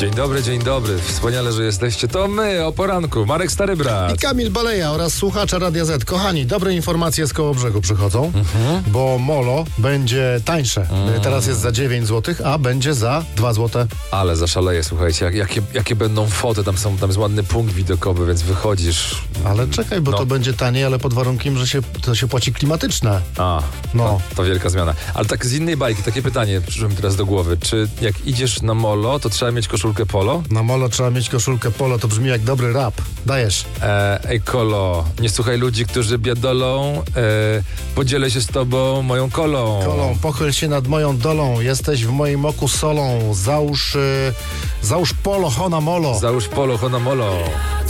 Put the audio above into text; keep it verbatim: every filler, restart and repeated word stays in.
Dzień dobry, dzień dobry. Wspaniale, że jesteście. To my o poranku. Marek Stary Brat. I Kamil Baleja oraz słuchacze Radia Z. Kochani, dobre informacje z Kołobrzegu przychodzą, mhm. bo Molo będzie tańsze. Mhm. Teraz jest za dziewięć złotych, a będzie za dwa złote. Ale zaszaleję, słuchajcie, jak, jakie, jakie będą foty, tam, są, tam jest ładny punkt widokowy, więc wychodzisz. Ale czekaj, bo no. to będzie taniej, ale pod warunkiem, że się, to się płaci klimatyczne. A, no. To, to wielka zmiana. Ale tak z innej bajki, takie pytanie przyszło mi teraz do głowy. Czy jak idziesz na Molo, to trzeba mieć koszulkę polo? Na Molo trzeba mieć koszulkę polo, to brzmi jak dobry rap. Dajesz. E, ej, kolo, nie słuchaj ludzi, którzy biedolą. E, podzielę się z tobą moją kolą. Kolą, pochyl się nad moją dolą. Jesteś w moim oku solą. Załóż, y, załóż polo, hona molo. Załóż polo, hona molo.